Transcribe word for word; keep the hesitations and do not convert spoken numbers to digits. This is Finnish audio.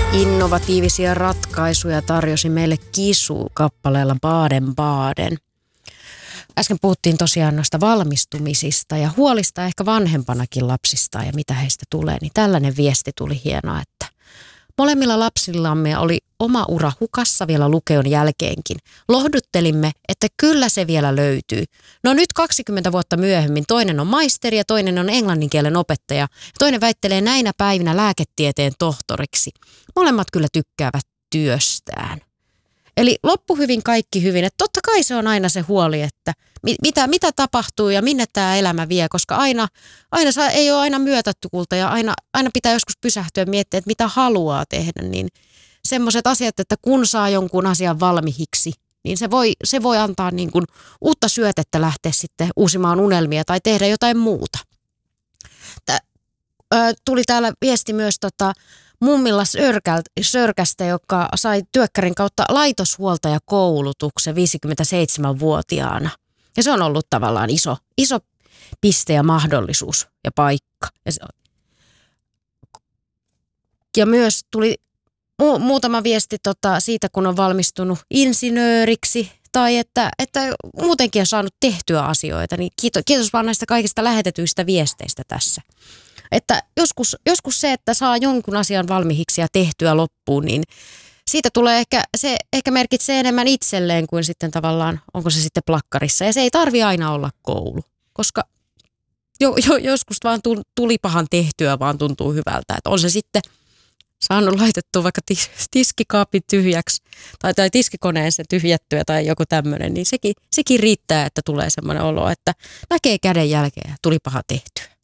Innovatiivisia ratkaisuja tarjosi meille Kisu kappaleella Baden Baden. Äsken puhuttiin tosiaan noista valmistumisista ja huolista ehkä vanhempanakin lapsista ja mitä heistä tulee. Niin tällainen viesti tuli hienoa, että molemmilla lapsillamme oli oma ura hukassa vielä lukeon jälkeenkin. Lohduttelimme, että kyllä se vielä löytyy. No nyt kaksikymmentä vuotta myöhemmin toinen on maisteri ja toinen on englannin kielen opettaja. Ja toinen väittelee näinä päivinä lääketieteen tohtoriksi. Molemmat kyllä tykkäävät työstään. Eli loppu hyvin, kaikki hyvin. Että totta kai se on aina se huoli, että mitä, mitä tapahtuu ja minne tämä elämä vie, koska aina, aina saa, ei ole aina myötätuulta ja aina, aina pitää joskus pysähtyä ja miettiä, että mitä haluaa tehdä. Niin semmoiset asiat, että kun saa jonkun asian valmiiksi, niin se voi, se voi antaa niin kuin uutta syötettä lähteä sitten uusimaan unelmia tai tehdä jotain muuta. Tää, ö, tuli täällä viesti myös tota, mummilla Sörkästä, joka sai työkkärin kautta laitoshuoltajakoulutuksen viisikymmentäseitsemänvuotiaana. Ja se on ollut tavallaan iso, iso piste ja mahdollisuus ja paikka. Ja, se, ja myös tuli mu, muutama viesti tota, siitä, kun on valmistunut insinööriksi tai että, että muutenkin on saanut tehtyä asioita. Niin kiitos, kiitos vaan näistä kaikista lähetetyistä viesteistä tässä. Että joskus, joskus se, että saa jonkun asian valmiiksi ja tehtyä loppuun, niin siitä tulee ehkä, se ehkä merkitsee enemmän itselleen kuin sitten tavallaan, onko se sitten plakkarissa. Ja se ei tarvi aina olla koulu, koska jo, jo, joskus vaan tulipahan tehtyä vaan tuntuu hyvältä. Että on se sitten saanut laitettua vaikka tis, tiskikaapin tyhjäksi tai, tai tiskikoneen se tyhjättyä tai joku tämmöinen, niin sekin, sekin riittää, että tulee semmoinen olo, että näkee käden jälkeen ja tulipahan tehtyä.